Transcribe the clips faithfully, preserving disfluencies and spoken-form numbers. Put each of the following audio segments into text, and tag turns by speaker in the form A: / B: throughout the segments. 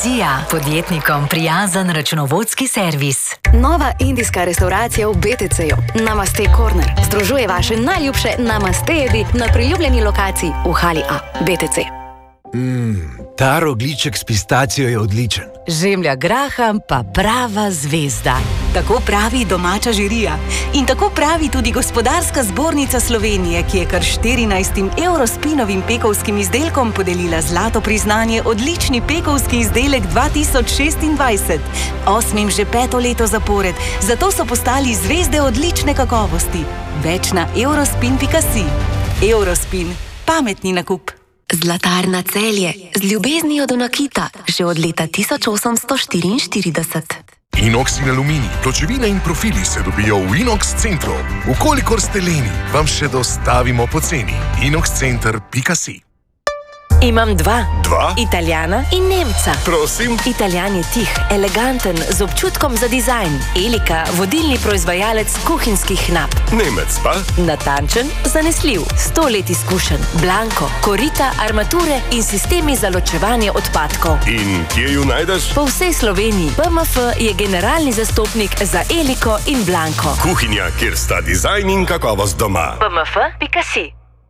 A: Vizija. Podjetnikom prijazen računovodski servis.
B: Nova indijska restauracija v B T C-ju. Namaste Corner. Združuje vaše najljubše namaste jedi na priljubljeni lokaciji v hali A. B T C.
C: Mmm, ta rogljiček s pistacijo je odličen.
D: Žemlja graham pa prava zvezda. Tako pravi domača žirija. In tako pravi tudi Gospodarska zbornica Slovenije, ki je kar štirinajstim Eurospinovim pekovskim izdelkom podelila zlato priznanje odlični pekovski izdelek dva tisoč šestindvajset. Osmim že peto leto zapored, zato so postali zvezde odlične kakovosti. Več na eurospin pika si. Eurospin. Pametni nakup.
B: Zlatarna Celje. Z ljubeznijo do nakita. Že od leta tisoč osemsto štiriinštirideset.
E: Inox in aluminij, pločevine in profili se dobijo v Inox centru. Ukolikor ste leni, vam še dostavimo poceni. inox center pika si.
D: Imam dva.
E: Dva?
D: Italijana in Nemca.
E: Prosim?
D: Italijan je tih, eleganten, z občutkom za dizajn. Elika, vodilni proizvajalec kuhinjskih nap.
E: Nemec pa?
D: Natančen, zanesljiv, sto let izkušen. Blanko, korita, armature in sistemi za ločevanje odpadkov.
E: In kje ju najdeš?
D: Po vsej Sloveniji. B M F je generalni zastopnik za Eliko in Blanko.
E: Kuhinja, kjer sta dizajn in kakovost doma.
D: B M F pika si.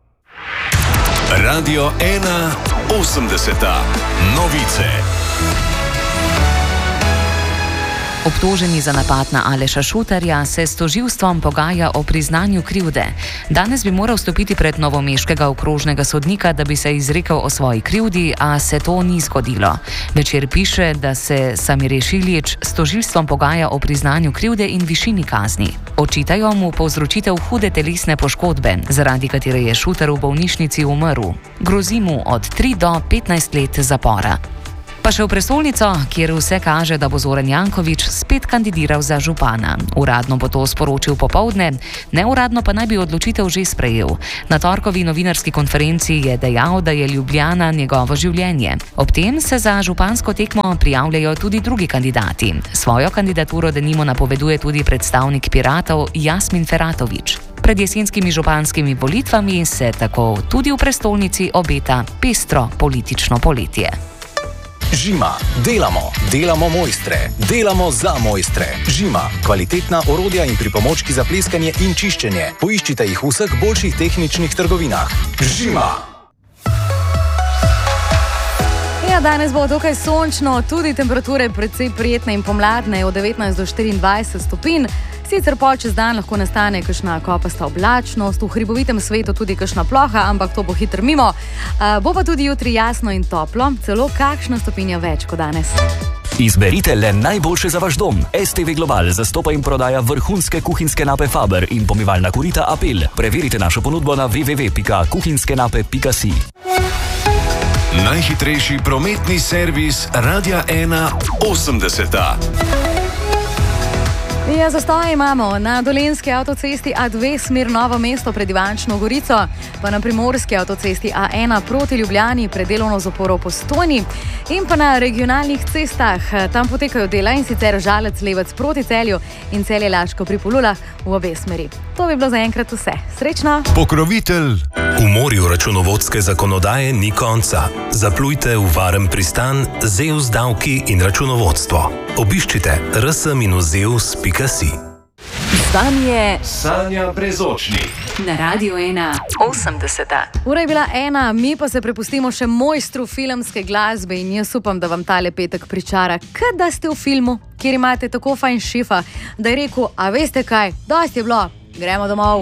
F: Radio ena osemdeseta. Novice.
G: Obtoženi za napad na Aleša Šuterja se s tožilstvom pogaja o priznanju krivde. Danes bi moral stopiti pred novomeškega okrožnega sodnika, da bi se izrekel o svoji krivdi, a se to ni zgodilo. Večer piše, da se Samir Ješiljić s tožilstvom pogaja o priznanju krivde in višini kazni. Očitajo mu povzročitev hude telesne poškodbe, zaradi katere je Šuter v bolnišnici umrl. Grozi mu od tri do petnajst let zapora. Pa še v prestolnico, kjer vse kaže, da bo Zoran Janković spet kandidiral za župana. Uradno bo to sporočil popoldne, neuradno pa naj bi odločitev že sprejel. Na torkovi novinarski konferenci je dejal, da je Ljubljana njegovo življenje. Ob tem se za župansko tekmo prijavljajo tudi drugi kandidati. Svojo kandidaturo denimo napoveduje tudi predstavnik Piratov Jasmin Feratović. Pred jesenskimi županskimi volitvami se tako tudi v prestolnici obeta pestro politično poletje.
H: Žima. Delamo. Delamo mojstre. Delamo za mojstre. Žima. Kvalitetna orodja in pripomočki za pleskanje in čiščenje. Poiščite jih v vseh boljših tehničnih trgovinah. Žima.
I: Ja, danes bo dokaj sončno, tudi temperature precej prijetne in pomladne, od devetnajst do štiriindvajset stopinj. Sicer pol čez dan lahko nastane kakšna kopasta oblačnost, v hribovitem svetu tudi kakšna ploha, ampak to bo hitro mimo. Uh, bo pa tudi jutri jasno in toplo, celo kakšna stopinja več kot danes.
J: Izberite le najboljše za vaš dom. S T V Global zastopa in prodaja vrhunske kuhinjske nape Faber in pomivalna korita Apel. Preverite našo ponudbo na w w w pika kuhinjskenape pika si.
F: Najhitrejši prometni servis Radia ena osemdeseta.
I: Ja, zastoj imamo na Dolenjski avtocesti A dve smer Novo mesto pred Ivančno Gorico, pa na Primorski avtocesti A ena proti Ljubljani pred delovno zaporo v Postojni in pa na regionalnih cestah. Tam potekajo dela, in sicer Žalec-Levec proti Celju in Celje-Laško pri Polulah v obe smeri. To bi bilo zaenkrat vse. Srečno!
F: Pokrovitelj. V morju računovodske zakonodaje ni konca. Zaplujte v varen pristan Zeus davki in računovodstvo. Obiščite r s minus zeus pika si.
D: Sanje
F: Sanja Brezočnik.
A: Na Radio ena osemdeseta.
I: Ura je bila ena, mi pa se prepustimo še mojstru filmske glasbe in jaz upam, da vam tale petek pričara, kad da ste v filmu, kjer imate tako fajn šefa, da je rekel, a veste kaj, dosti je bilo, gremo domov.